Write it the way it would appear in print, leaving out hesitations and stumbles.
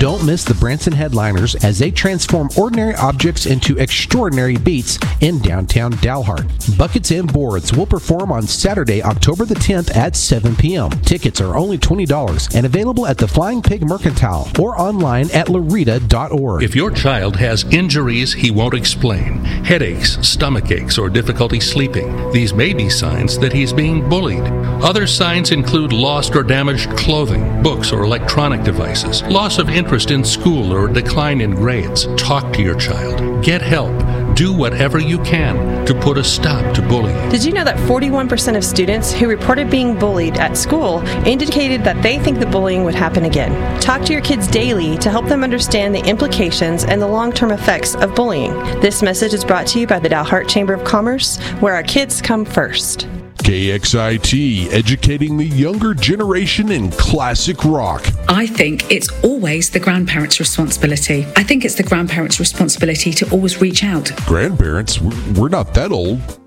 Don't miss the Branson Headliners as they transform ordinary objects into extraordinary beats in downtown Dalhart. Buckets and Boards will perform on Saturday, October the 10th at 7 p.m. Tickets are only $20 and available at the Flying Pig Mercantile or online at larita.org. If your child has injuries he won't explain, headaches, stomach aches, or difficulty sleeping, these may be signs that he's being bullied. Other signs include lost or damaged clothing, books or electronic devices, loss of interest in school or decline in grades. Talk to your child. Get help. Do whatever you can to put a stop to bullying. Did you know that 41% of students who reported being bullied at school indicated that they think the bullying would happen again? Talk to your kids daily to help them understand the implications and the long-term effects of bullying. This message is brought to you by the Dalhart Chamber of Commerce, where our kids come first. KXIT, educating the younger generation in classic rock. I think it's always the grandparents' responsibility. I think it's the grandparents' responsibility to always reach out. Grandparents? We're not that old.